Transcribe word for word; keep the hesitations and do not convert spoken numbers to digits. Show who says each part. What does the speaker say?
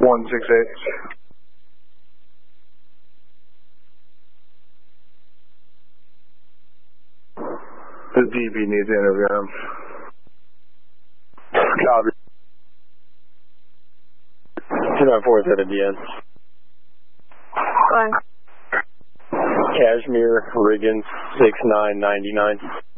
Speaker 1: one six eight. The D B needs to interview him.
Speaker 2: Copy. two nine four is at a D N.
Speaker 3: Go ahead.
Speaker 2: Cashmere, Riggins, six nine nine nine.